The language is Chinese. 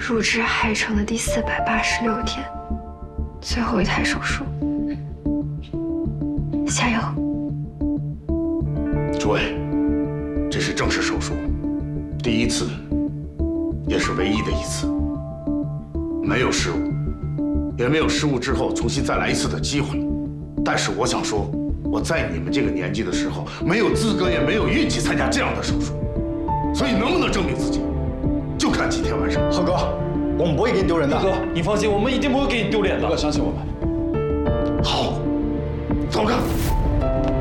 入职海城的第486天，最后一台手术，加油！ 诸位，这是正式手术，第一次，也是唯一的一次，没有失误，也没有失误之后重新再来一次的机会。但是我想说，我在你们这个年纪的时候，没有资格也没有运气参加这样的手术，所以能不能证明自己，就看今天晚上。 浩哥，我们不会给你丢人的。 哥，你放心，我们一定不会给你丢脸的。 哥，相信我们。 好，走开。